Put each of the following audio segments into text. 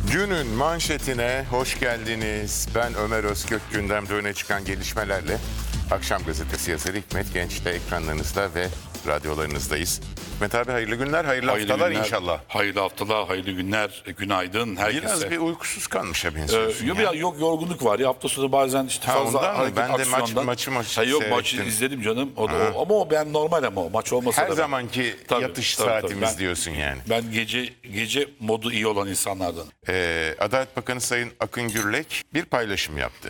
Günün manşetine hoş geldiniz. Ben Ömer Özkök, gündemde öne çıkan gelişmelerle Akşam Gazetesi yazarı Hikmet Genç'te ekranlarınızda ve radyolarınızdayız. Hikmet abi hayırlı günler, hayırlı haftalar günler, inşallah. Hayırlı haftalar, hayırlı günler, günaydın herkese. Biraz bir uykusuz kalmışa benziyorsun. Yok yorgunluk var ya, hafta sonu bazen işte fazla ondan mı? hareket Ben de aksiyondan. maçı Yok maçı seyrettim. izledim canım. Ama o ben normal ama o maç olmasa Her da zamanki Tabii, yatış tabii. saatimiz Ben- diyorsun yani. Ben gece modu iyi olan insanlardan. Adalet Bakanı Sayın Akın Gürlek bir paylaşım yaptı.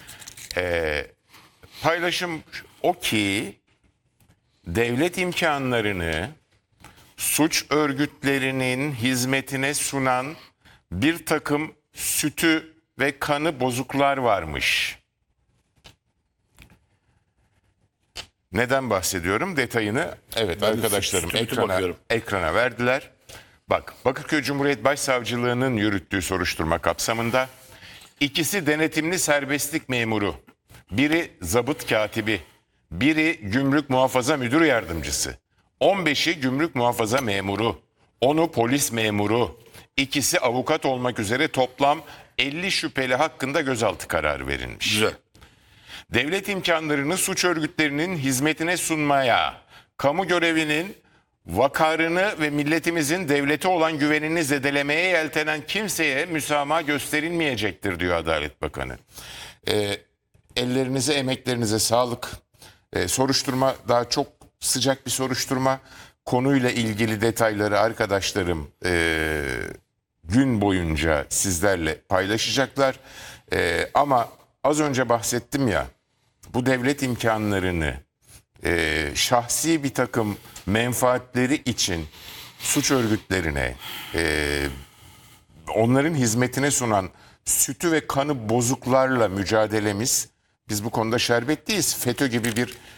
Paylaşım o ki devlet imkanlarını suç örgütlerinin hizmetine sunan bir takım sütü ve kanı bozuklar varmış. Neden bahsediyorum? Detayını evet Ben de arkadaşlarım sütü bakıyorum. ekrana verdiler. Bak, Bakırköy Cumhuriyet Başsavcılığı'nın yürüttüğü soruşturma kapsamında ikisi denetimli serbestlik memuru, biri zabıt katibi, biri gümrük muhafaza müdür yardımcısı, 15'i gümrük muhafaza memuru, 10'u polis memuru, ikisi avukat olmak üzere toplam 50 şüpheli hakkında gözaltı kararı verilmiş. Güzel. Devlet imkanlarını suç örgütlerinin hizmetine sunmaya, kamu görevinin vakarını ve milletimizin devlete olan güvenini zedelemeye yeltenen kimseye müsamaha gösterilmeyecektir diyor Adalet Bakanı. Ellerinize, emeklerinize sağlık. Soruşturma daha çok sıcak bir soruşturma. Konuyla ilgili detayları arkadaşlarım gün boyunca sizlerle paylaşacaklar. Ama az önce bahsettim ya, bu devlet imkanlarını şahsi bir takım menfaatleri için suç örgütlerine, onların hizmetine sunan sütü ve kanı bozuklarla mücadelemiz, biz bu konuda şerbetliyiz. FETÖ gibi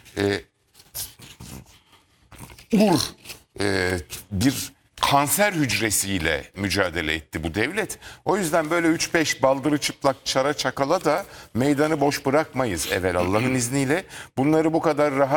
bir kanser hücresiyle mücadele etti bu devlet. O yüzden böyle 3-5 baldırı çıplak çara çakala da meydanı boş bırakmayız evvel Allah'ın izniyle. Bunları bu kadar rahat